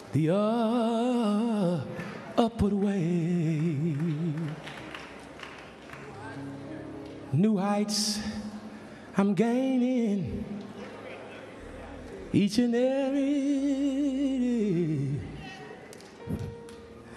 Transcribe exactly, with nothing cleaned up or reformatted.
the uh, upward way. New heights I'm gaining each and every day.